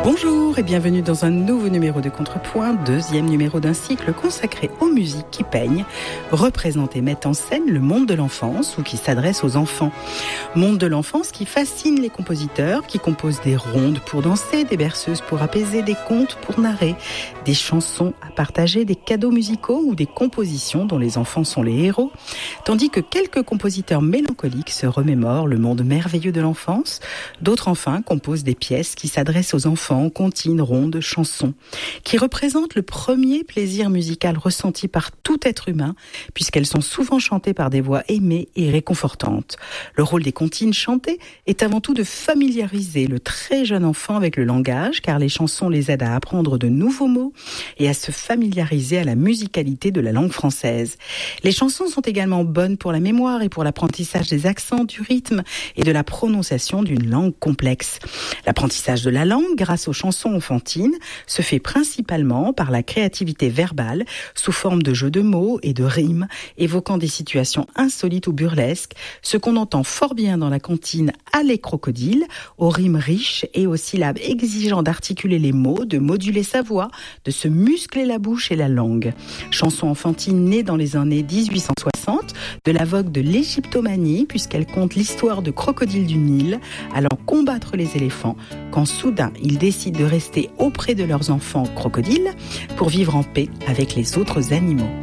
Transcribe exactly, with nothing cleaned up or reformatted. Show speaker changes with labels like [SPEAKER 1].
[SPEAKER 1] Bonjour et bienvenue dans un nouveau numéro de Contrepoint, deuxième numéro d'un cycle consacré aux musiques qui peignent, représentent et mettent en scène le monde de l'enfance ou qui s'adresse aux enfants. Monde de l'enfance qui fascine les compositeurs, qui composent des rondes pour danser, des berceuses pour apaiser, des contes pour narrer, des chansons à partager, des cadeaux musicaux ou des compositions dont les enfants sont les héros, tandis que quelques compositeurs mélancoliques se remémorent le monde merveilleux de l'enfance, d'autres enfin composent des pièces qui s'adressent aux enfants, comptines, rondes, chansons, qui représentent le premier plaisir musical ressenti par tout être humain, puisqu'elles sont souvent chantées par des voix aimées et réconfortantes. Le rôle des comptines chantées est avant tout de familiariser le très jeune enfant avec le langage, car les chansons les aident à apprendre de nouveaux mots et à se familiariser à la musicalité de la langue française. Les chansons sont également bonnes pour la mémoire et pour l'apprentissage des accents, du rythme et de la prononciation d'une langue complexe. L'apprentissage de la langue, grâce aux chansons enfantines, se fait principalement par la créativité verbale, sous forme de jeux de mots et de rimes, évoquant des situations insolites ou burlesques, ce qu'on entend fort bien dans la comptine « Allez crocodile », aux rimes riches et aux syllabes exigeant d'articuler les mots, de moduler sa voix, de se muscler la bouche et la langue. Chanson enfantine née dans les années dix-huit cent soixante, de la vogue de l'égyptomanie, puisqu'elle conte l'histoire de crocodiles du Nil allant combattre les éléphants, quand soudain ils décident de rester auprès de leurs enfants crocodiles pour vivre en paix avec les autres animaux.